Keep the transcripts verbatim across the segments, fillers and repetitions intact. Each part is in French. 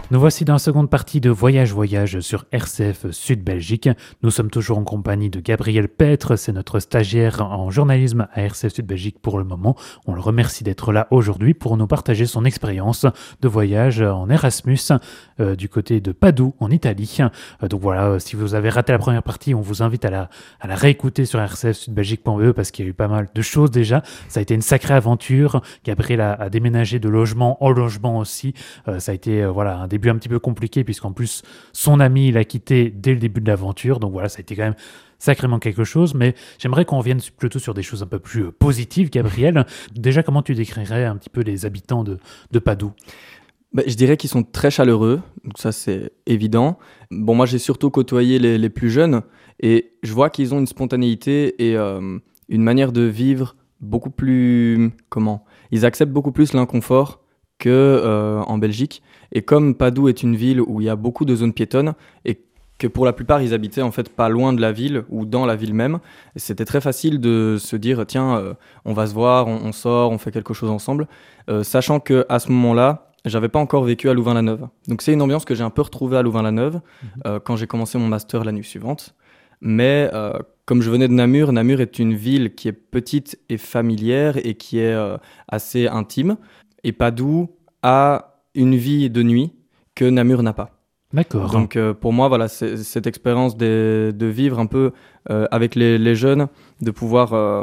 Nous voici dans la seconde partie de Voyage Voyage sur R C F Sud Belgique. Nous sommes toujours en compagnie de Gabriel Petre, c'est notre stagiaire en journalisme à R C F Sud Belgique pour le moment. On le remercie d'être là aujourd'hui pour nous partager son expérience de voyage en Erasmus euh, du côté de Padoue en Italie. Euh, donc voilà, euh, si vous avez raté la première partie, on vous invite à la, à la réécouter sur r c f sud belgique point b e parce qu'il y a eu pas mal de choses déjà. Ça a été une sacrée aventure. Gabriel a, a déménagé de logement en logement aussi. Euh, ça a été euh, voilà, un début un petit peu compliqué puisqu'en plus son ami l'a quitté dès le début de l'aventure, donc voilà, ça a été quand même sacrément quelque chose, mais j'aimerais qu'on revienne plutôt sur des choses un peu plus euh, positives. Gabriel, déjà comment tu décrirais un petit peu les habitants de, de Padoue? Bah, je dirais qu'ils sont très chaleureux, donc ça c'est évident. Bon, moi j'ai surtout côtoyé les, les plus jeunes et je vois qu'ils ont une spontanéité et euh, une manière de vivre beaucoup plus... Comment ? Ils acceptent beaucoup plus l'inconfort que euh, en Belgique. Et comme Padoue est une ville où il y a beaucoup de zones piétonnes et que pour la plupart ils habitaient en fait pas loin de la ville ou dans la ville même, c'était très facile de se dire tiens euh, on va se voir, on, on sort, on fait quelque chose ensemble, euh, sachant que à ce moment-là j'avais pas encore vécu à Louvain-la-Neuve. Donc c'est une ambiance que j'ai un peu retrouvée à Louvain-la-Neuve mmh. euh, quand j'ai commencé mon master l'année suivante. Mais euh, comme je venais de Namur, Namur est une ville qui est petite et familière et qui est euh, assez intime. Et Padoue a une vie de nuit que Namur n'a pas. D'accord. Donc euh, pour moi, voilà, c'est, cette expérience de, de vivre un peu euh, avec les, les jeunes, de pouvoir euh,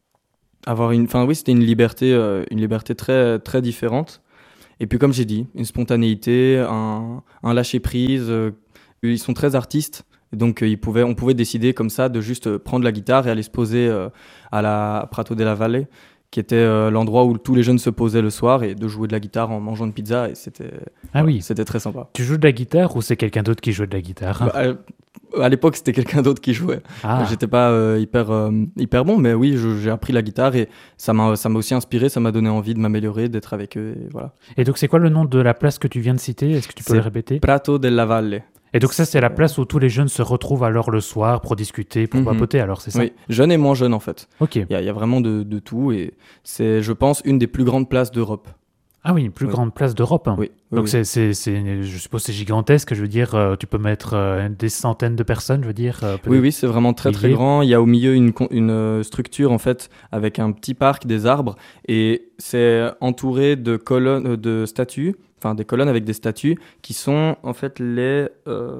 avoir une... Enfin oui, c'était une liberté, euh, une liberté très, très différente. Et puis comme j'ai dit, une spontanéité, un, un lâcher-prise. Euh, ils sont très artistes. Donc euh, ils pouvaient, on pouvait décider comme ça de juste euh, prendre la guitare et aller se poser euh, à la Prato della Valle, qui était euh, l'endroit où tous les jeunes se posaient le soir, et de jouer de la guitare en mangeant une pizza, et c'était, ah voilà, oui. c'était très sympa. Tu joues de la guitare ou c'est quelqu'un d'autre qui jouait de la guitare? Bah, à, à l'époque, c'était quelqu'un d'autre qui jouait. Ah. J'étais pas euh, hyper, euh, hyper bon, mais oui, je, j'ai appris la guitare et ça m'a, ça m'a aussi inspiré, ça m'a donné envie de m'améliorer, d'être avec eux, et voilà. Et donc c'est quoi le nom de la place que tu viens de citer? Est-ce que tu peux c'est le répéter? Prato della Valle. Et donc ça, c'est la place où tous les jeunes se retrouvent alors le soir pour discuter, pour mm-hmm. papoter, alors c'est ça? Oui, jeunes et moins jeunes en fait. Ok. Il y, y a vraiment de, de tout et c'est, je pense, une des plus grandes places d'Europe. Ah oui, une plus oui. grande place d'Europe. Hein. Oui. oui donc oui. C'est, c'est, c'est, je suppose que c'est gigantesque, je veux dire, euh, tu peux mettre euh, des centaines de personnes, je veux dire. Euh, oui, oui, c'est vraiment très très grand. Il y a au milieu une, une euh, structure en fait avec un petit parc, des arbres, et c'est entouré de colonnes, de statues, enfin des colonnes avec des statues qui sont en fait les... Euh,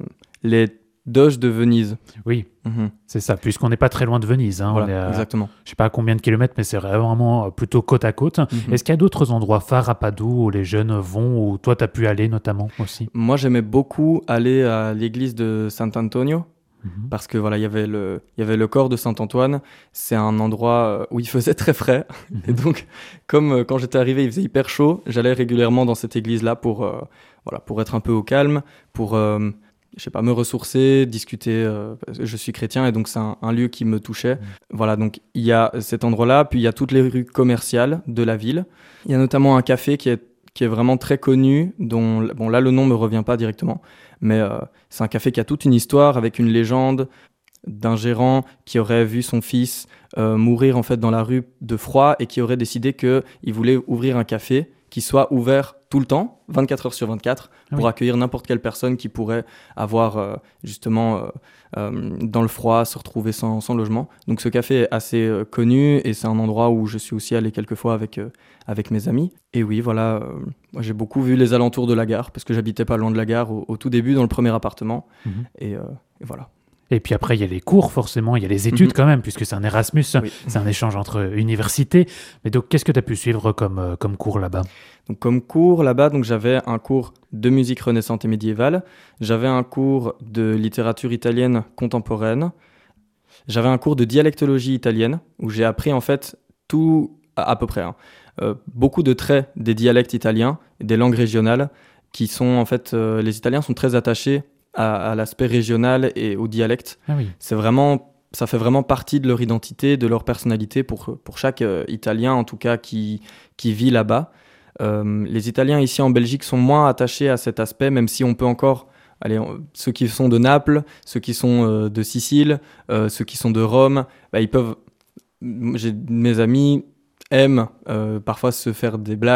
les doges de Venise. Oui, mmh. c'est ça, puisqu'on n'est pas très loin de Venise. Hein. Voilà, on est à, exactement. Je ne sais pas à combien de kilomètres, mais c'est vraiment plutôt côte à côte. Mmh. Est-ce qu'il y a d'autres endroits phares à Padoue où les jeunes vont, où toi tu as pu aller notamment aussi? Moi, j'aimais beaucoup aller à l'église de Sant'Antonio. Mmh. Parce que voilà, il y avait le, il y avait le corps de Saint-Antoine. C'est un endroit où il faisait très frais. Mmh. Et donc, comme quand j'étais arrivé, il faisait hyper chaud, j'allais régulièrement dans cette église-là pour, euh, voilà, pour être un peu au calme, pour... Euh, je sais pas, me ressourcer, discuter, euh, je suis chrétien et donc c'est un, un lieu qui me touchait. Mmh. Voilà, donc il y a cet endroit-là, puis il y a toutes les rues commerciales de la ville. Il y a notamment un café qui est, qui est vraiment très connu, dont, bon là le nom me revient pas directement, mais euh, c'est un café qui a toute une histoire avec une légende d'un gérant qui aurait vu son fils euh, mourir en fait dans la rue de froid et qui aurait décidé qu'il voulait ouvrir un café qui soit ouvert tout le temps, vingt-quatre heures sur vingt-quatre, pour oui. accueillir n'importe quelle personne qui pourrait avoir euh, justement euh, euh, dans le froid, se retrouver sans, sans logement. Donc ce café est assez euh, connu et c'est un endroit où je suis aussi allé quelques fois avec, euh, avec mes amis. Et oui, voilà, euh, moi j'ai beaucoup vu les alentours de la gare, parce que j'habitais pas loin de la gare au, au tout début, dans le premier appartement. Mm-hmm. Et, euh, et voilà. Et puis après, il y a les cours, forcément, il y a les études mmh. quand même, puisque c'est un Erasmus, oui. c'est un échange entre universités. Mais donc, qu'est-ce que tu as pu suivre comme, euh, comme cours là-bas? Donc, comme cours là-bas, donc, j'avais un cours de musique renaissante et médiévale, j'avais un cours de littérature italienne contemporaine, j'avais un cours de dialectologie italienne, où j'ai appris en fait tout, à, à peu près, hein, euh, beaucoup de traits des dialectes italiens, des langues régionales, qui sont en fait, euh, les Italiens sont très attachés À, à l'aspect régional et au dialecte. Ah oui. C'est vraiment, ça fait vraiment partie de leur identité, de leur personnalité pour, pour chaque euh, Italien, en tout cas, qui, qui vit là-bas. Euh, les Italiens ici en Belgique sont moins attachés à cet aspect, même si on peut encore... Allez, on, ceux qui sont de Naples, ceux qui sont euh, de Sicile, euh, ceux qui sont de Rome, bah, ils peuvent... J'ai, mes amis aiment euh, parfois se faire des blagues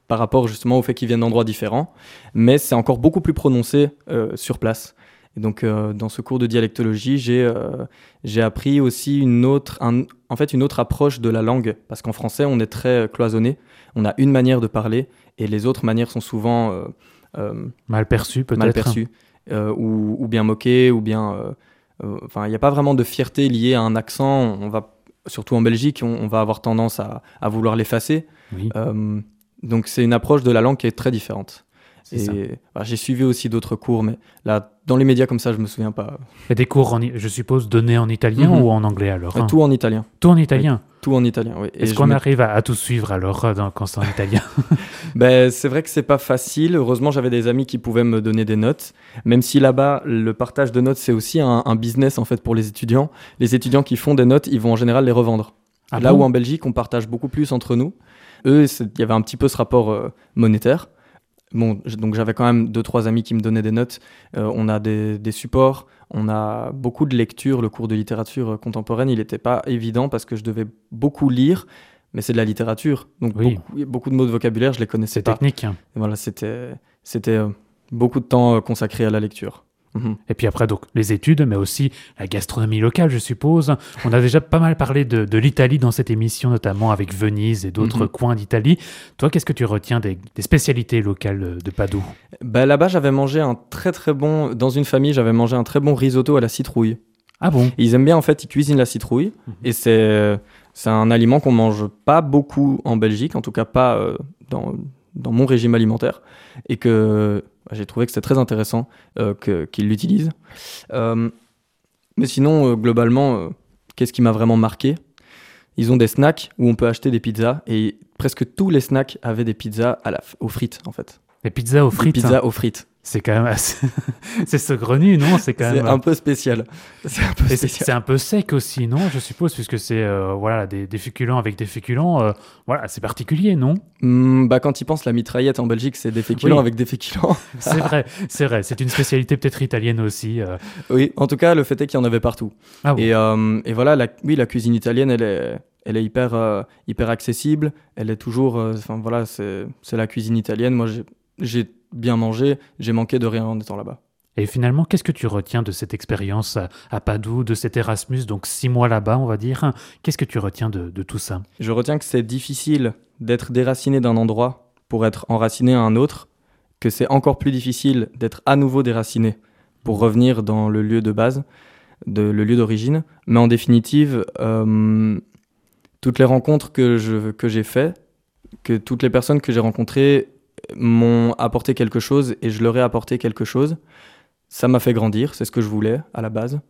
par rapport justement au fait qu'ils viennent d'endroits différents, mais c'est encore beaucoup plus prononcé euh, sur place. Et donc, euh, dans ce cours de dialectologie, j'ai, euh, j'ai appris aussi une autre, un, en fait, une autre approche de la langue, parce qu'en français, on est très cloisonné, on a une manière de parler, et les autres manières sont souvent euh, euh, mal perçues, peut-être. Mal perçues, euh, ou, ou bien moquées, ou bien... Euh, euh, enfin, il n'y a pas vraiment de fierté liée à un accent. On va, surtout en Belgique, on, on va avoir tendance à, à vouloir l'effacer. Oui. Euh, donc, c'est une approche de la langue qui est très différente. C'est Et bah, j'ai suivi aussi d'autres cours, mais là, dans les médias comme ça, je me souviens pas. Et des cours, en, je suppose, donnés en italien mm-hmm. ou en anglais alors euh, hein Tout en italien. Tout en italien. Oui, tout en italien, oui. Est-ce Et qu'on me... arrive à, à tout suivre alors dans, quand c'est en italien? Ben, c'est vrai que c'est pas facile. Heureusement, j'avais des amis qui pouvaient me donner des notes. Même si là-bas, le partage de notes, c'est aussi un, un business en fait pour les étudiants. Les étudiants qui font des notes, ils vont en général les revendre. Ah là bon où en Belgique, on partage beaucoup plus entre nous. Eux, il y avait un petit peu ce rapport euh, monétaire. Bon, donc j'avais quand même deux, trois amis qui me donnaient des notes. Euh, on a des, des supports, on a beaucoup de lectures. Le cours de littérature contemporaine, il n'était pas évident parce que je devais beaucoup lire, mais c'est de la littérature. Donc oui. beaucoup, beaucoup de mots de vocabulaire, je les connaissais c'est pas. C'est technique. Hein. Et voilà, c'était, c'était euh, beaucoup de temps euh, consacré à la lecture. Mmh. Et puis après, donc, les études, mais aussi la gastronomie locale, je suppose. On a déjà pas mal parlé de, de l'Italie dans cette émission, notamment avec Venise et d'autres mmh. coins d'Italie. Toi, qu'est-ce que tu retiens des, des spécialités locales de Padoue? Bah, là-bas, j'avais mangé un très très bon... Dans une famille, j'avais mangé un très bon risotto à la citrouille. Ah bon? Et ils aiment bien, en fait, ils cuisinent la citrouille. Mmh. Et c'est, c'est un aliment qu'on mange pas beaucoup en Belgique, en tout cas pas euh, dans, dans mon régime alimentaire. Et que... J'ai trouvé que c'était très intéressant euh, que, qu'ils l'utilisent. Euh, mais sinon, euh, globalement, euh, qu'est-ce qui m'a vraiment marqué? Ils ont des snacks où on peut acheter des pizzas et presque tous les snacks avaient des pizzas à la, aux frites, en fait. Des pizzas aux frites? Des pizzas aux frites. C'est quand même assez... c'est saugrenu, non? C'est quand c'est même un peu spécial. C'est un peu, spécial. C'est, c'est un peu sec aussi, non? Je suppose, puisque c'est euh, voilà, des, des féculents avec des féculents. Euh, voilà, c'est particulier, non? Mmh, bah, quand ils pensent, la mitraillette en Belgique, c'est des féculents oui. avec des féculents. C'est vrai, c'est vrai. C'est une spécialité peut-être italienne aussi. Euh. Oui, en tout cas, le fait est qu'il y en avait partout. Ah bon. Et, euh, et voilà, la, oui, la cuisine italienne, elle est... Elle est hyper, euh, hyper accessible. Elle est toujours... Enfin, euh, voilà, c'est, c'est la cuisine italienne. Moi, j'ai, j'ai bien mangé. J'ai manqué de rien en étant là-bas. Et finalement, qu'est-ce que tu retiens de cette expérience à, à Padoue, de cet Erasmus, donc six mois là-bas, on va dire? Qu'est-ce que tu retiens de, de tout ça? Je retiens que c'est difficile d'être déraciné d'un endroit pour être enraciné à un autre, que c'est encore plus difficile d'être à nouveau déraciné pour revenir dans le lieu de base, de, le lieu d'origine. Mais en définitive... Euh, toutes les rencontres que, je, que j'ai faites, que toutes les personnes que j'ai rencontrées m'ont apporté quelque chose et je leur ai apporté quelque chose. Ça m'a fait grandir, c'est ce que je voulais à la base.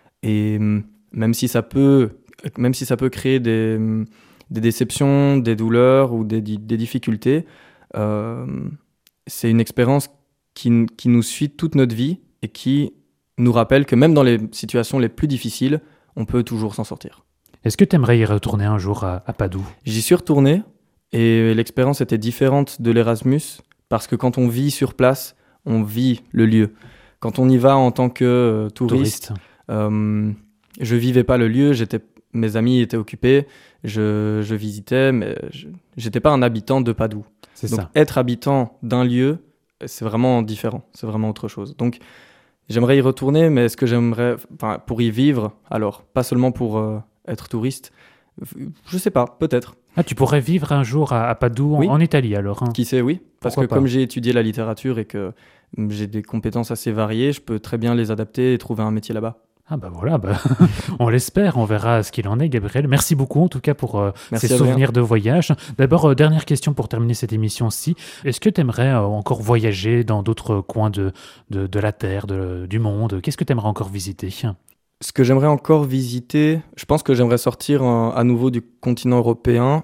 Et même si ça peut, même si ça peut créer des, des déceptions, des douleurs ou des, des difficultés, euh, c'est une expérience qui, qui nous suit toute notre vie et qui nous rappelle que même dans les situations les plus difficiles, on peut toujours s'en sortir. Est-ce que tu aimerais y retourner un jour à, à Padoue? J'y suis retourné et l'expérience était différente de l'Erasmus parce que quand on vit sur place, on vit le lieu. Quand on y va en tant que euh, touriste, touriste. Euh, je vivais pas le lieu, j'étais, mes amis étaient occupés, je, je visitais, mais je, j'étais pas un habitant de Padoue. C'est Donc ça. Être habitant d'un lieu, c'est vraiment différent, c'est vraiment autre chose. Donc j'aimerais y retourner, mais est-ce que j'aimerais, enfin, pour y vivre, alors pas seulement pour euh, être touriste, je sais pas, peut-être. Ah, tu pourrais vivre un jour à, à Padoue, oui. en, en Italie alors hein. Qui sait, oui. Parce Pourquoi que pas. Comme j'ai étudié la littérature et que j'ai des compétences assez variées, je peux très bien les adapter et trouver un métier là-bas. Ah bah voilà, bah, on l'espère, on verra ce qu'il en est, Gabriel. Merci beaucoup en tout cas pour euh, ces souvenirs de voyage. D'abord, euh, dernière question pour terminer cette émission-ci. Est-ce que tu aimerais euh, encore voyager dans d'autres coins de, de, de la Terre, de, du monde? Qu'est-ce que tu aimerais encore visiter? Ce que j'aimerais encore visiter, je pense que j'aimerais sortir en, à nouveau du continent européen.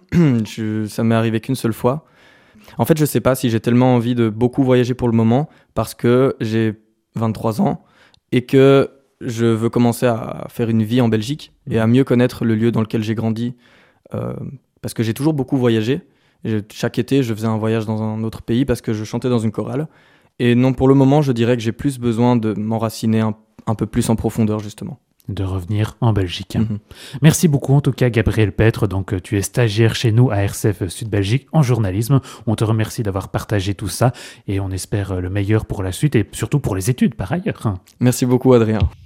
je, ça m'est arrivé qu'une seule fois. En fait, je sais pas si j'ai tellement envie de beaucoup voyager pour le moment parce que j'ai vingt-trois ans et que je veux commencer à faire une vie en Belgique et à mieux connaître le lieu dans lequel j'ai grandi euh, parce que j'ai toujours beaucoup voyagé. Et chaque été, je faisais un voyage dans un autre pays parce que je chantais dans une chorale. Et non, pour le moment, je dirais que j'ai plus besoin de m'enraciner un, un peu plus en profondeur, justement. de revenir en Belgique. Mm-hmm. Merci beaucoup en tout cas Gabriel Petre, donc tu es stagiaire chez nous à R C F Sud Belgique en journalisme. On te remercie d'avoir partagé tout ça et on espère le meilleur pour la suite et surtout pour les études par ailleurs. Merci beaucoup Adrien.